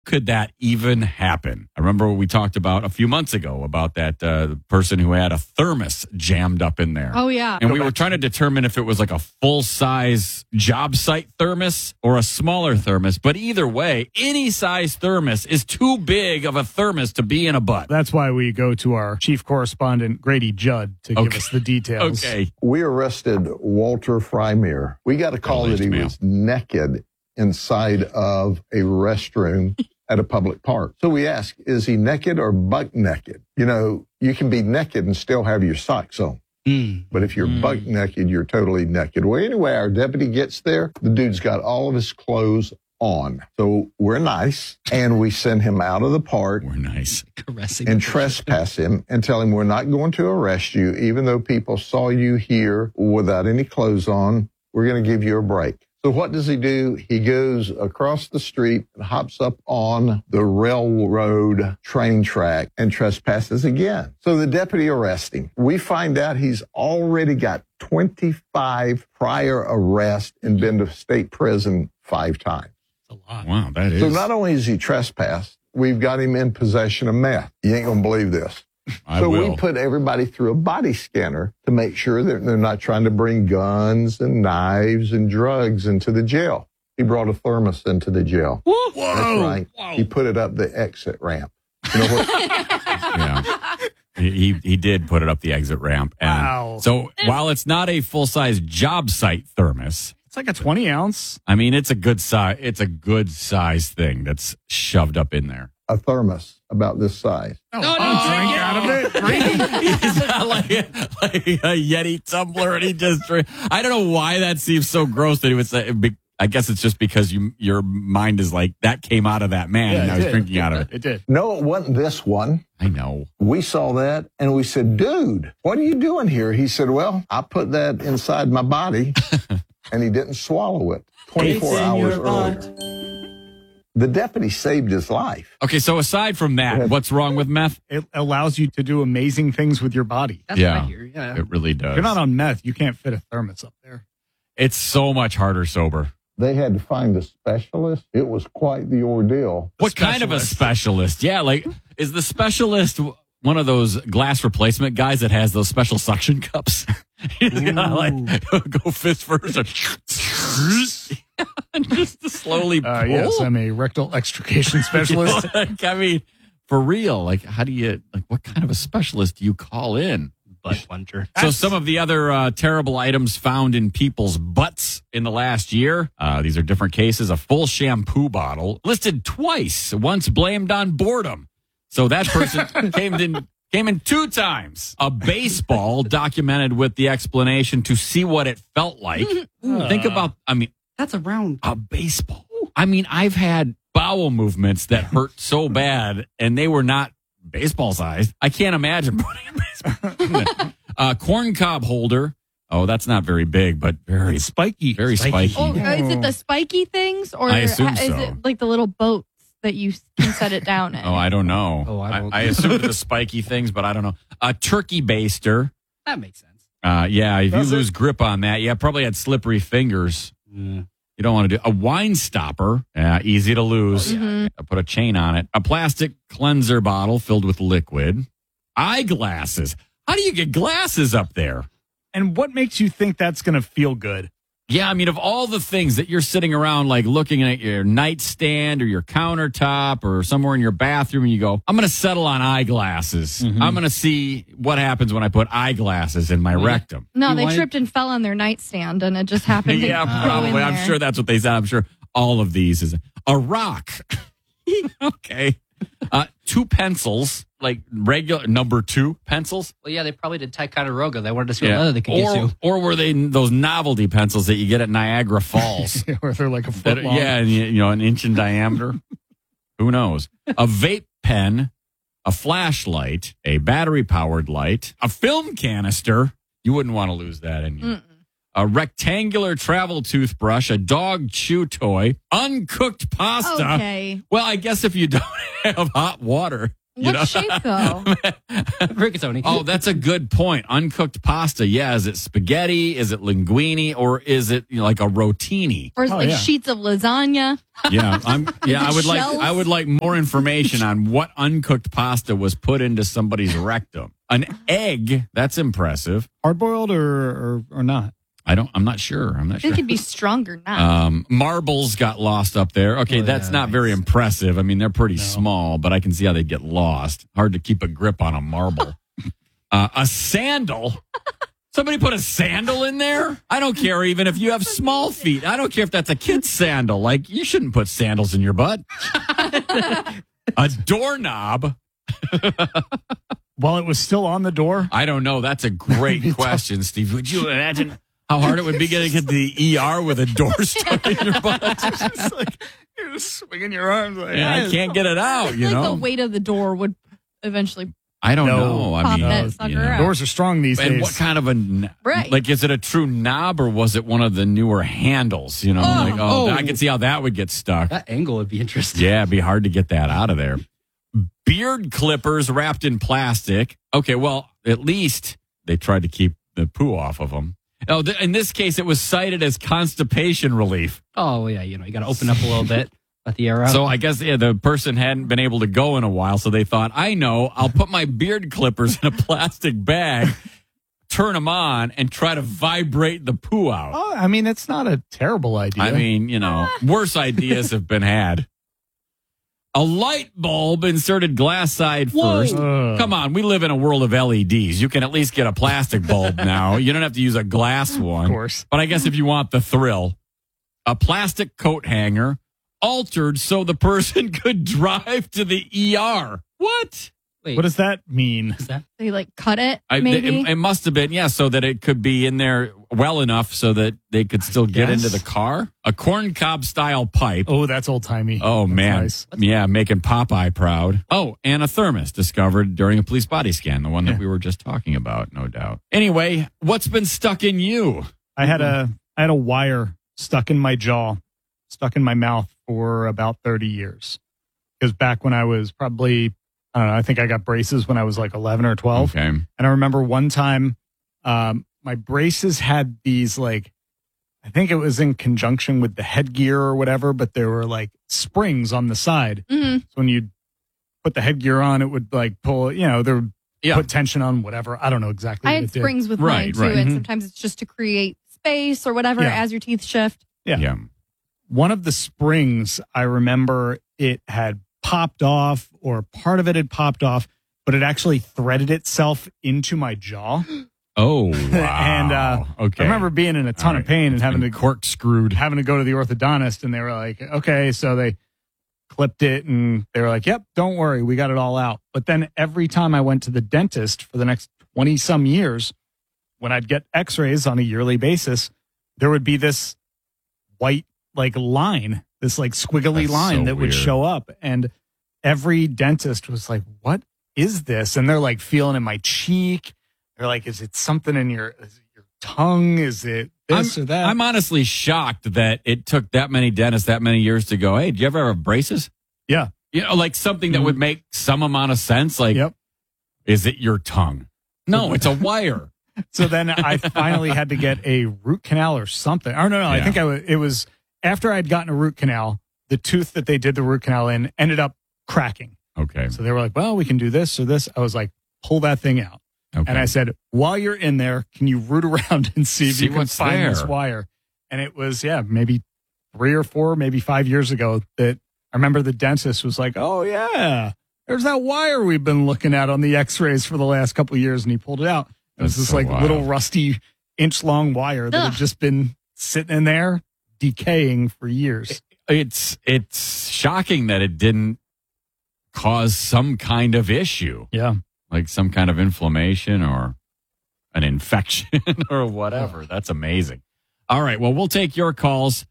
could that even happen? I remember we talked about a few months ago about that person who had a thermos jammed up in there. Oh, yeah. And we were trying to determine if it was like a full-size job site thermos or a smaller thermos. But either way, any size thermos is too big of a thermos to be in a butt. That's why we go to our chief correspondent, Grady Judd, to give us the details. Okay. We arrested Walter Frymere. We got a call that he was naked inside of a restroom at a public park. So we asked, is he naked or buck naked? You know, you can be naked and still have your socks on. But if you're buck naked, you're totally naked. Well, anyway, our deputy gets there. The dude's got all of his clothes on. So we're nice, and we send him out of the park. We're nice. And trespass him and tell him we're not going to arrest you, even though people saw you here without any clothes on. We're going to give you a break. So what does he do? He goes across the street and hops up on the railroad train track and trespasses again. So the deputy arrests him. We find out he's already got 25 prior arrests and been to state prison 5 times. That's a lot. Wow, that is. So not only is he trespassed, we've got him in possession of meth. You ain't going to believe this. I will. We put everybody through a body scanner to make sure that they're not trying to bring guns and knives and drugs into the jail. He brought a thermos into the jail. Whoa. That's right. Whoa. He put it up the exit ramp. You know what? Yeah. He did put it up the exit ramp. And Wow. So while it's not a full-size job site thermos, It's like a 20 ounce. I mean, it's a good size. It's a good size thing that's shoved up in there. A thermos about this size. Drink out of it. He's not like a Yeti tumbler, and he just drink. I don't know why that seems so gross that he would say. I guess it's just because your mind is like that came out of that man, and I was drinking out of it. It did. No, it wasn't this one. I know. We saw that and we said, dude, what are you doing here? He said, well, I put that inside my body and he didn't swallow it 24 hours earlier. The deputy saved his life. Okay, so aside from that, what's wrong with meth? It allows you to do amazing things with your body. That's what I hear. Yeah. It really does. If you're not on meth, you can't fit a thermos up there. It's so much harder sober. They had to find a specialist. It was quite the ordeal. What kind of a specialist? Yeah, like, is the specialist one of those glass replacement guys that has those special suction cups? You gotta, like, go fist first and just to slowly pull. Yes, I'm a rectal extrication specialist. Like, I mean, for real, like, how do you, like, what kind of a specialist do you call in? Butt puncher. So some of the other terrible items found in people's butts in the last year, these are different cases. A full shampoo bottle listed twice, once blamed on boredom. So that person came in 2 times. A baseball documented with the explanation to see what it felt like. Think about, I mean, That's a round. a baseball. I mean, I've had bowel movements that hurt so bad, and they were not baseball sized. I can't imagine putting a baseball. Corn cob holder. Oh, that's not very big, but very Spiky. Very spiky. Oh, is it the spiky things, or I assume is so. it like the little boats that you can set it down in? Oh, I don't know. Oh, I don't- I assumed the spiky things, but I don't know. A turkey baster. That makes sense. Yeah, if Does you it? lose grip on that, yeah, probably had slippery fingers. You don't want to do a wine stopper. Easy to lose. I put a chain on it. A plastic cleanser bottle filled with liquid. Eyeglasses. How do you get glasses up there? And what makes you think that's going to feel good? Yeah, I mean, of all the things that you're sitting around, like looking at your nightstand or your countertop or somewhere in your bathroom, and you go, I'm going to settle on eyeglasses. I'm going to see what happens when I put eyeglasses in my rectum. No, You they wanted- tripped and fell on their nightstand, and it just happened. Yeah, to go in probably. I'm there. sure that's what they said. I'm sure all of these is a rock. Okay. 2 pencils, like regular number 2 pencils. Well, yeah, they probably did Ticonderoga. They wanted to see what leather they could get to. Or were they those novelty pencils that you get at Niagara Falls? Or they're like a foot That- long. yeah, and an inch in diameter. Who knows? A vape pen, a flashlight, a battery-powered light, a film canister. You wouldn't want to lose that in you. A rectangular travel toothbrush, a dog chew toy, uncooked pasta. Okay. Well, I guess if you don't have hot water, What shape though? Rigatoni. Oh, that's a good point. Uncooked pasta. Yeah. Is it spaghetti? Is it linguine? Or is it like a rotini? Or is it like yeah. sheets of lasagna? Yeah. I would like more information on what uncooked pasta was put into somebody's rectum. An egg. That's impressive. Hard boiled or not? I'm not sure. I'm not I sure. think it'd be stronger now. Marbles got lost up there. Okay, that's not very impressive. I mean, they're pretty small, but I can see how they'd get lost. Hard to keep a grip on a marble. A sandal. Somebody put a sandal in there? I don't care even if you have small feet. I don't care if that's a kid's sandal. Like, you shouldn't put sandals in your butt. A doorknob. While it was still on the door? I don't know. That's a great question, Steve. Would you imagine how hard it would be getting to the ER with a door stuck in your butt? It's like, you're just swinging your arms like, And I can't get it out, you like know? the weight of the door would eventually. I don't No. know. I Pop mean, that sucker out. Doors are strong these and days. what kind of a Right. like? Is it a true knob or was it one of the newer handles? You know, I can see how that would get stuck. That angle would be interesting. Yeah, it'd be hard to get that out of there. Beard clippers wrapped in plastic. Okay, well, at least they tried to keep the poo off of them. Oh, in this case, it was cited as constipation relief. Oh, yeah. You got to open up a little bit, let the air out. So I guess the person hadn't been able to go in a while, so they thought, I know, I'll put my beard clippers in a plastic bag, turn them on, and try to vibrate the poo out. Oh, I mean, it's not a terrible idea. I mean, worse ideas have been had. A light bulb inserted glass side first. Come on, we live in a world of LEDs. You can at least get a plastic bulb now. You don't have to use a glass one. Of course. But I guess if you want the thrill, a plastic coat hanger altered so the person could drive to the ER. What? Wait, What does that mean? is that? They like cut it, maybe. It must have been, so that it could be in there well enough so that they could still get Yes. into the car. A corn cob style pipe. Oh, that's old timey. Oh, man. Nice. Yeah, making Popeye proud. Oh, and a thermos discovered during a police body scan, the one that we were just talking about, no doubt. Anyway, what's been stuck in you? I had a wire stuck in my jaw, stuck in my mouth for about 30 years. Because back when I was probably, I don't know, I think I got braces when I was like 11 or 12. Okay. And I remember one time, my braces had these like, I think it was in conjunction with the headgear or whatever, but there were like springs on the side. Mhm. So when you put the headgear on, it would like pull, there would put tension on whatever. I don't know exactly I what had it did. springs with Right, mine too, right. and Mhm. sometimes it's just to create space or whatever Yeah. as your teeth shift. Yeah. One of the springs, I remember it had popped off or part of it had popped off, but it actually threaded itself into my jaw. Oh, wow. And okay. I remember being in a ton of pain and having to corkscrewed. having to go to the orthodontist, and they were like, okay, so they clipped it and they were like, yep, don't worry, we got it all out. But then every time I went to the dentist for the next 20 some years, when I'd get x-rays on a yearly basis, there would be this white like line, this like squiggly That's line so that would weird. show up. And every dentist was like, what is this? And they're like feeling in my cheek. They're like, is it something in your tongue? Is it this or that? I'm honestly shocked that it took that many dentists that many years to go, hey, do you ever have braces? Yeah. Like something that would make some amount of sense. Like, Yep. is it your tongue? No, it's a wire. So then I finally had to get a root canal or something. Or no, I Yeah. think it was after I'd gotten a root canal, the tooth that they did the root canal in ended up cracking. Okay. So they were like, well, we can do this or this. I was like, pull that thing out. Okay. And I said, while you're in there, can you root around and see if See you can what's find this there. wire? And it was, maybe 3 or 4, maybe 5 years ago that I remember the dentist was like, oh, yeah, there's that wire we've been looking at on the x-rays for the last couple of years. And he pulled it out. It was That's this so like wild. little rusty inch-long wire that had Ugh. just been sitting in there decaying for years. It's shocking that it didn't cause some kind of issue, Yeah. like some kind of inflammation or an infection or whatever. That's amazing. All right. Well, we'll take your calls.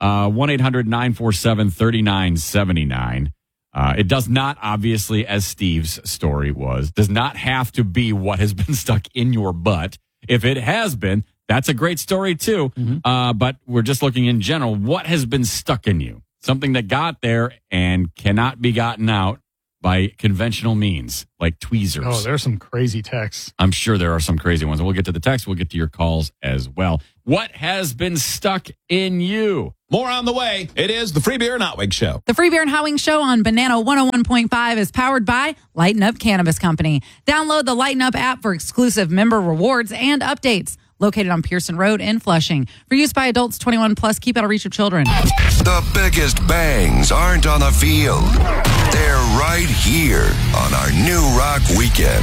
1-800-947-3979. It does not, obviously, as Steve's story was, does not have to be what has been stuck in your butt. If it has been, that's a great story too. But we're just looking in general. What has been stuck in you? Something that got there and cannot be gotten out. by conventional means, like tweezers. Oh, there's some crazy texts. I'm sure there are some crazy ones. And we'll get to the text. We'll get to your calls as well. What has been stuck in you? More on the way. It is the Free Beer and Hot Wings Show. The Free Beer and Hot Wings Show on Banana 101.5 is powered by Lighten Up Cannabis Company. Download the Lighten Up app for exclusive member rewards and updates. Located on Pearson Road in Flushing. For use by adults 21 plus, keep out of reach of children. The biggest bangs aren't on the field. They're right here on our New Rock Weekend.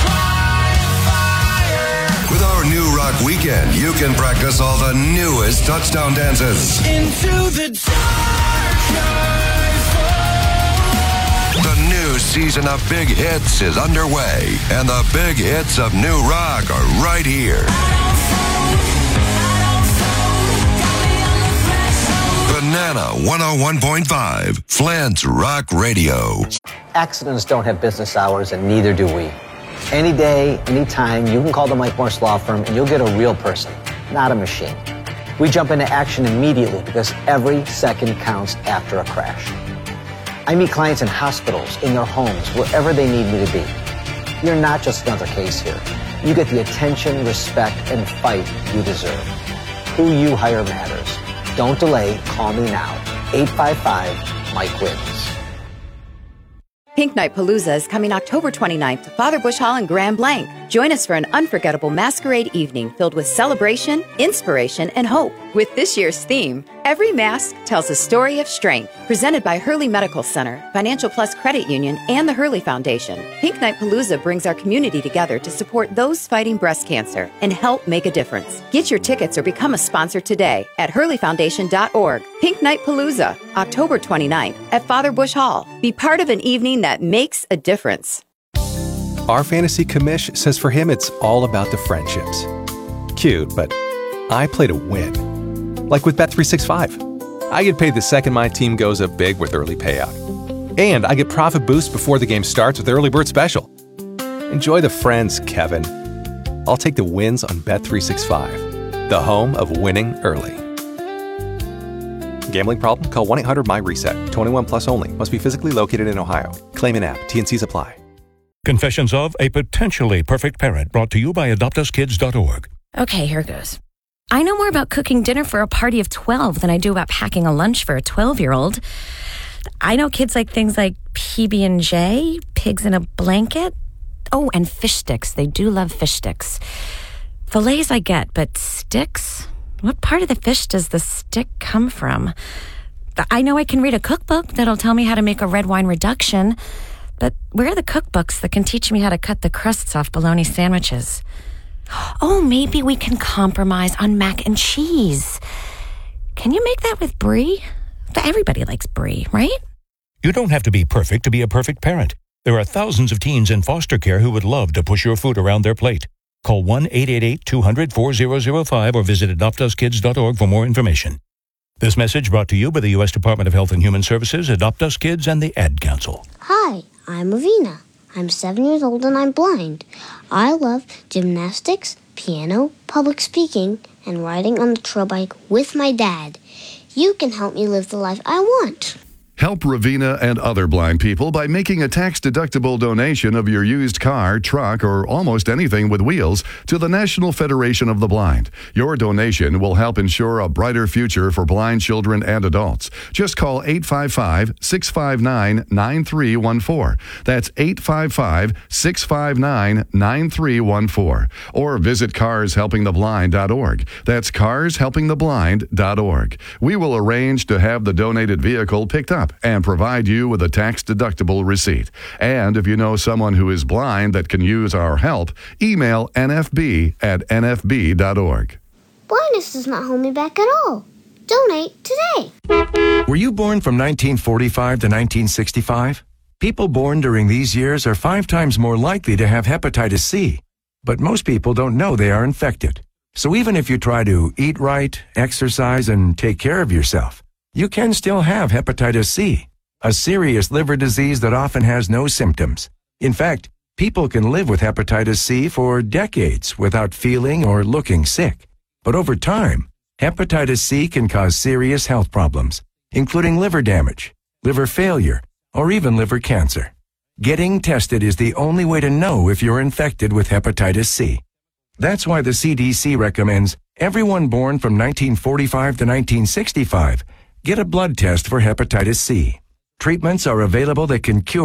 With our New Rock Weekend, you can practice all the newest touchdown dances. Into the darkness. The new season of Big Hits is underway, and the big hits of New Rock are right here. Banana 101.5, Flint's Rock Radio. Accidents don't have business hours, and neither do we. Any day, anytime, you can call the Mike Morse Law Firm and you'll get a real person, not a machine. We jump into action immediately because every second counts after a crash. I meet clients in hospitals, in their homes, wherever they need me to be. You're not just another case here. You get the attention, respect, and fight you deserve. Who you hire matters. Don't delay. Call me now. 855-MIKE-WINS. Pink Night Palooza is coming October 29th to Father Bush Hall in Grand Blanc. Join us for an unforgettable masquerade evening filled with celebration, inspiration, and hope. With this year's theme, Every Mask Tells a Story of Strength. Presented by Hurley Medical Center, Financial Plus Credit Union, and the Hurley Foundation. Pink Night Palooza brings our community together to support those fighting breast cancer and help make a difference. Get your tickets or become a sponsor today at hurleyfoundation.org. Pink Night Palooza, October 29th at Father Bush Hall. Be part of an evening that makes a difference. Our fantasy commish says for him it's all about the friendships. Cute, but I play to win. Like with Bet365. I get paid the second my team goes up big with early payout. And I get profit boost before the game starts with Early Bird Special. Enjoy the friends, Kevin. I'll take the wins on Bet365, the home of winning early. Gambling problem? Call 1-800-MY-RESET. 21 plus only. Must be physically located in Ohio. Claim an app. T&Cs apply. Confessions of a Potentially Perfect Parent, brought to you by AdoptUsKids.org. Okay, here goes. I know more about cooking dinner for a party of 12 than I do about packing a lunch for a 12-year-old. I know kids like things like PB&J, pigs in a blanket. Oh, and fish sticks. They do love fish sticks. Fillets I get, but sticks? What part of the fish does the stick come from? I know I can read a cookbook that'll tell me how to make a red wine reduction, but where are the cookbooks that can teach me how to cut the crusts off bologna sandwiches? Oh, maybe we can compromise on mac and cheese. Can you make that with brie? Everybody likes brie, right? You don't have to be perfect to be a perfect parent. There are thousands of teens in foster care who would love to push your food around their plate. Call 1-888-200-4005 or visit AdoptUsKids.org for more information. This message brought to you by the U.S. Department of Health and Human Services, Adopt Us Kids, and the Ad Council. Hi, I'm Avina. I'm 7 years old and I'm blind. I love gymnastics, piano, public speaking, and riding on the trail bike with my dad. You can help me live the life I want. Help Ravina and other blind people by making a tax-deductible donation of your used car, truck, or almost anything with wheels to the National Federation of the Blind. Your donation will help ensure a brighter future for blind children and adults. Just call 855-659-9314. That's 855-659-9314. Or visit carshelpingtheblind.org. That's carshelpingtheblind.org. We will arrange to have the donated vehicle picked up and provide you with a tax-deductible receipt. And if you know someone who is blind that can use our help, email nfb@nfb.org. Blindness does not hold me back at all. Donate today. Were you born from 1945 to 1965? People born during these years are 5 times more likely to have hepatitis C. But most people don't know they are infected. So even if you try to eat right, exercise, and take care of yourself, you can still have hepatitis C, a serious liver disease that often has no symptoms. In fact, people can live with hepatitis C for decades without feeling or looking sick. But over time, hepatitis C can cause serious health problems, including liver damage, liver failure, or even liver cancer. Getting tested is the only way to know if you're infected with hepatitis C. That's why the CDC recommends everyone born from 1945 to 1965 get a blood test for hepatitis C. Treatments are available that can cure